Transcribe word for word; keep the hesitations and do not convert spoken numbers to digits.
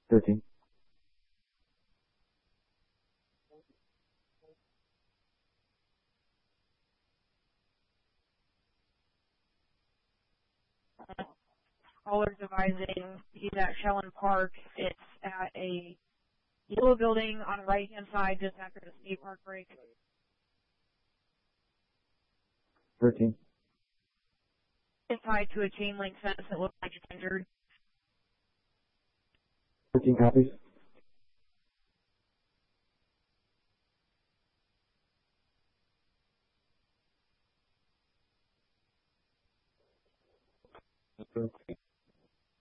thirteen. Callers advising he's at Shellen Park. It's at a yellow building on the right-hand side just after the skate park break. thirteen. It's tied to a chain link fence that looks like it's injured. thirteen copies. Okay.